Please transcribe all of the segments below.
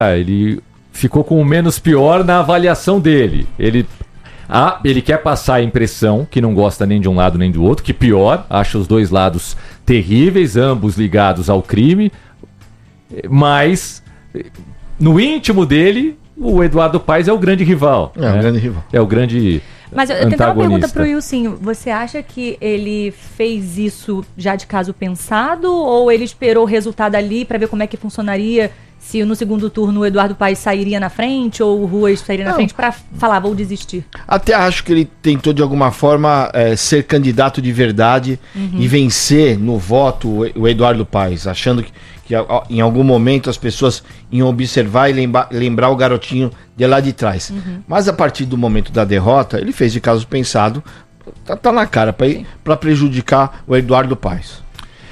Ele ficou com o menos pior na avaliação dele. Ele quer passar a impressão que não gosta nem de um lado nem do outro, que pior, acha os dois lados terríveis, ambos ligados ao crime, mas no íntimo dele, o Eduardo Paes é o grande rival. É, né? O grande rival. É o grande Mas eu tenho uma pergunta pro antagonista. Wilson. Você acha que ele fez isso já de caso pensado ou ele esperou o resultado ali para ver como é que funcionaria? Se no segundo turno o Eduardo Paes sairia na frente ou o Ruas sairia na frente para falar, vou desistir? Até acho que ele tentou de alguma forma ser candidato de verdade e vencer no voto o Eduardo Paes, achando que em algum momento as pessoas iam observar e lembrar o garotinho de lá de trás. Mas a partir do momento da derrota, ele fez de caso pensado, tá na cara, para prejudicar o Eduardo Paes.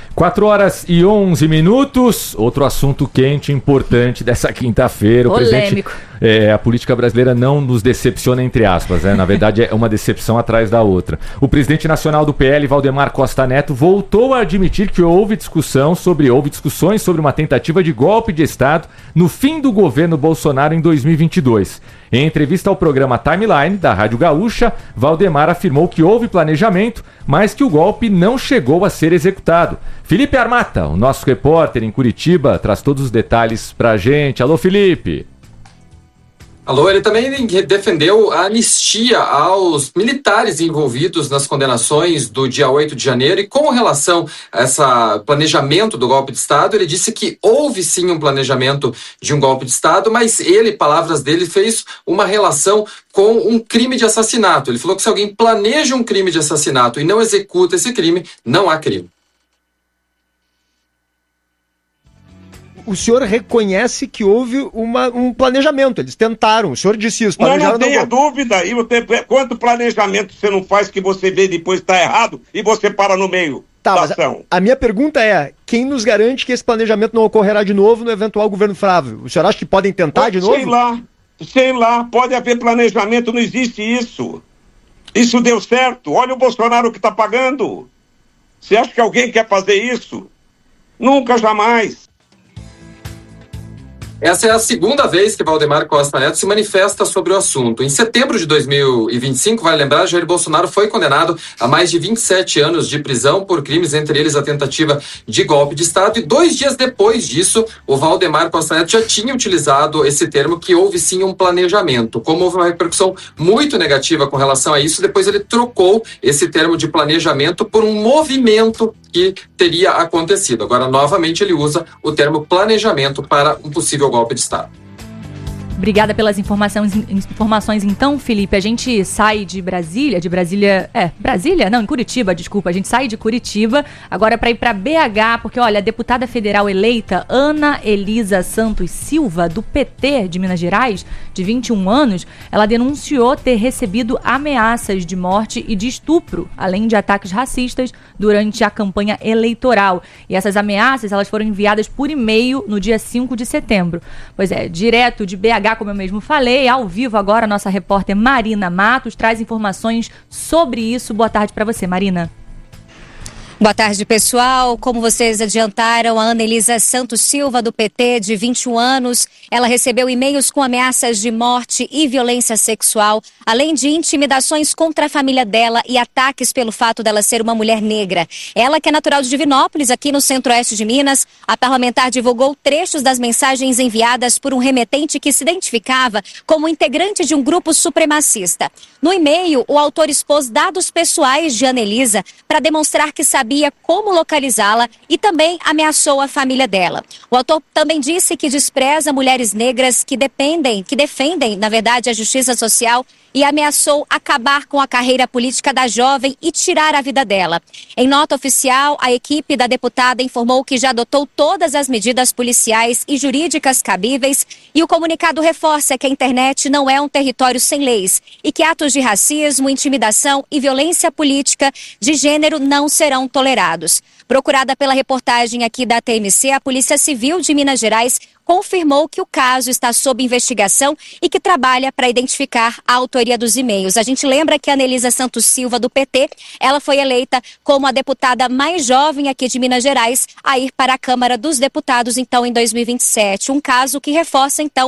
4h11. Outro assunto quente, importante dessa quinta-feira. Polêmico. A política brasileira não nos decepciona, entre aspas, né? Na verdade, é uma decepção atrás da outra. O presidente nacional do PL, Valdemar Costa Neto, voltou a admitir que houve discussões sobre uma tentativa de golpe de Estado no fim do governo Bolsonaro em 2022. Em entrevista ao programa Timeline, da Rádio Gaúcha, Valdemar afirmou que houve planejamento, mas que o golpe não chegou a ser executado. Felipe Armata, o nosso repórter em Curitiba, traz todos os detalhes pra gente. Alô, Felipe! Alô, ele também defendeu a anistia aos militares envolvidos nas condenações do dia 8 de janeiro e com relação a esse planejamento do golpe de Estado, ele disse que houve sim um planejamento de um golpe de Estado, mas ele, palavras dele, fez uma relação com um crime de assassinato. Ele falou que se alguém planeja um crime de assassinato e não executa esse crime, não há crime. O senhor reconhece que houve um planejamento, eles tentaram, o senhor disse isso. Não tenha dúvida, quanto planejamento você não faz que você vê depois está errado e você para no meio da ação? A minha pergunta é, quem nos garante que esse planejamento não ocorrerá de novo no eventual governo Flávio? O senhor acha que podem tentar de novo? Sei lá, pode haver planejamento, não existe isso. Isso deu certo, olha o Bolsonaro que está pagando. Você acha que alguém quer fazer isso? Nunca, jamais. Essa é a segunda vez que Valdemar Costa Neto se manifesta sobre o assunto. Em setembro de 2025, vale lembrar, Jair Bolsonaro foi condenado a mais de 27 anos de prisão por crimes, entre eles a tentativa de golpe de Estado. E 2 dias depois disso, o Valdemar Costa Neto já tinha utilizado esse termo, que houve sim um planejamento. Como houve uma repercussão muito negativa com relação a isso, depois ele trocou esse termo de planejamento por um movimento que teria acontecido. Agora, novamente, ele usa o termo planejamento para um possível golpe de Estado. Obrigada pelas informações então, Felipe. A gente sai de Brasília, em Curitiba, desculpa. A gente sai de Curitiba agora para ir para BH, porque olha, a deputada federal eleita Ana Elisa Santos Silva, do PT de Minas Gerais, de 21 anos, ela denunciou ter recebido ameaças de morte e de estupro, além de ataques racistas durante a campanha eleitoral. E essas ameaças, elas foram enviadas por e-mail no dia 5 de setembro. Pois é, direto de BH, como eu mesmo falei, ao vivo agora, a nossa repórter Marina Matos traz informações sobre isso. Boa tarde para você, Marina. Boa tarde, pessoal. Como vocês adiantaram, a Ana Elisa Santos Silva, do PT, de 21 anos, ela recebeu e-mails com ameaças de morte e violência sexual, além de intimidações contra a família dela e ataques pelo fato dela ser uma mulher negra. Ela, que é natural de Divinópolis, aqui no centro-oeste de Minas, a parlamentar divulgou trechos das mensagens enviadas por um remetente que se identificava como integrante de um grupo supremacista. No e-mail, o autor expôs dados pessoais de Ana Elisa para demonstrar que sabia como localizá-la e também ameaçou a família dela. O autor também disse que despreza mulheres negras que defendem, na verdade, a justiça social e ameaçou acabar com a carreira política da jovem e tirar a vida dela. Em nota oficial, a equipe da deputada informou que já adotou todas as medidas policiais e jurídicas cabíveis e o comunicado reforça que a internet não é um território sem leis e que atos de racismo, intimidação e violência política de gênero não serão tolerados. Procurada pela reportagem aqui da TMC, a Polícia Civil de Minas Gerais confirmou que o caso está sob investigação e que trabalha para identificar a autoria dos e-mails. A gente lembra que a Anelisa Santos Silva, do PT, ela foi eleita como a deputada mais jovem aqui de Minas Gerais a ir para a Câmara dos Deputados, então, em 2027. Um caso que reforça, então,